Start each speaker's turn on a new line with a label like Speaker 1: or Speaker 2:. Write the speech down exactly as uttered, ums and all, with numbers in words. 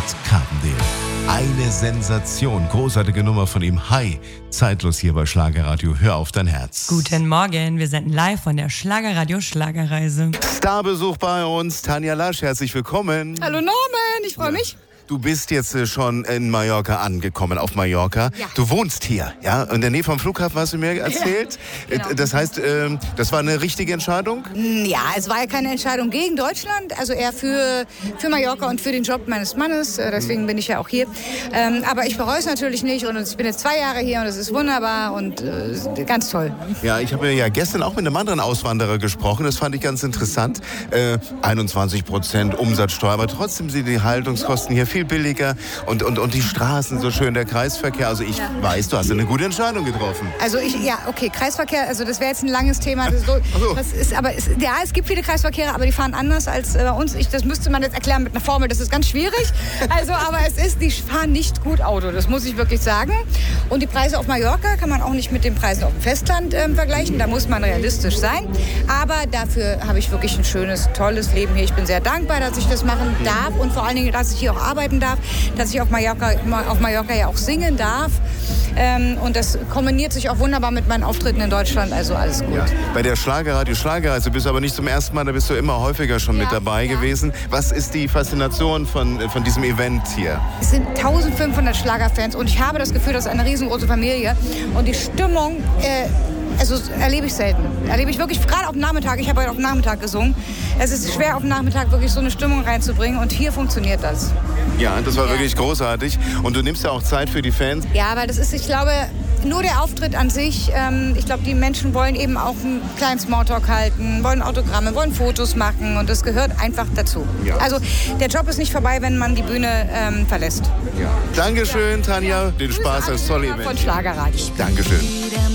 Speaker 1: Carpendale. Eine Sensation, großartige Nummer von ihm. Hi, zeitlos hier bei Schlagerradio. Hör auf dein Herz.
Speaker 2: Guten Morgen, wir senden live von der Schlagerradio Schlagerreise.
Speaker 1: Starbesuch bei uns, Tanja Lasch, herzlich willkommen.
Speaker 3: Hallo Norman, ich freue mich.
Speaker 1: Du bist jetzt äh, schon in Mallorca angekommen, auf Mallorca.
Speaker 3: Ja.
Speaker 1: Du wohnst hier, ja? In der Nähe vom Flughafen, hast du mir erzählt.
Speaker 3: Ja, genau.
Speaker 1: Äh, Das heißt, ähm, das war eine richtige Entscheidung?
Speaker 3: Ja, es war ja keine Entscheidung gegen Deutschland, also eher für, für Mallorca und für den Job meines Mannes. Äh, Deswegen bin ich ja auch hier. Ähm, aber ich bereue es natürlich nicht und ich bin jetzt zwei Jahre hier und es ist wunderbar und äh, ganz toll.
Speaker 1: Ja, ich habe ja gestern auch mit einem anderen Auswanderer gesprochen. Das fand ich ganz interessant. Äh, einundzwanzig Prozent Umsatzsteuer, aber trotzdem sind die Haltungskosten hier viel billiger und, und, und die Straßen so schön, der Kreisverkehr. Also ich
Speaker 3: Ja.
Speaker 1: weiß, du hast eine gute Entscheidung getroffen.
Speaker 3: Also ich, ja, okay, Kreisverkehr, also das wäre jetzt ein langes Thema. Das, ist so,
Speaker 1: Ach so.
Speaker 3: das ist, aber es, ja, es gibt viele Kreisverkehre, aber die fahren anders als äh, bei uns. Ich, das müsste man jetzt erklären mit einer Formel, das ist ganz schwierig. Also, aber es ist, die fahren nicht gut Auto, das muss ich wirklich sagen. Und die Preise auf Mallorca kann man auch nicht mit den Preisen auf dem Festland äh, vergleichen. Da muss man realistisch sein. Aber dafür habe ich wirklich ein schönes, tolles Leben hier. Ich bin sehr dankbar, dass ich das machen darf und vor allen Dingen, dass ich hier auch arbeiten darf, dass ich auf Mallorca, auf Mallorca ja auch singen darf. Ähm, und das kombiniert sich auch wunderbar mit meinen Auftritten in Deutschland, also alles gut.
Speaker 1: Ja. Bei der Schlagerradio Schlagerreise bist du aber nicht zum ersten Mal, da bist du immer häufiger schon
Speaker 3: Ja,
Speaker 1: mit dabei
Speaker 3: ja.
Speaker 1: gewesen. Was ist die Faszination von, von diesem Event hier?
Speaker 3: Es sind eintausendfünfhundert Schlagerfans und ich habe das Gefühl, das ist eine riesengroße Familie. Und die Stimmung, äh, also erlebe ich selten. Erlebe ich wirklich, gerade auf dem Nachmittag, ich habe heute auf dem Nachmittag gesungen. Es ist schwer, auf dem Nachmittag wirklich so eine Stimmung reinzubringen und hier funktioniert das.
Speaker 1: Ja, das war
Speaker 3: Ja.
Speaker 1: wirklich großartig. Und du nimmst ja auch Zeit für die Fans.
Speaker 3: Ja, weil das ist, ich glaube, nur der Auftritt an sich, ähm, ich glaube, die Menschen wollen eben auch einen kleinen Smalltalk halten, wollen Autogramme, wollen Fotos machen und das gehört einfach dazu.
Speaker 1: Ja.
Speaker 3: Also der Job ist nicht vorbei, wenn man die Bühne ähm, verlässt.
Speaker 1: Ja. Dankeschön, Tanja. Den
Speaker 3: Grüße
Speaker 1: Spaß,
Speaker 3: an
Speaker 1: das
Speaker 3: die
Speaker 1: tolle
Speaker 3: Hörer
Speaker 1: Event.
Speaker 3: von Schlagerradio.
Speaker 1: Dankeschön.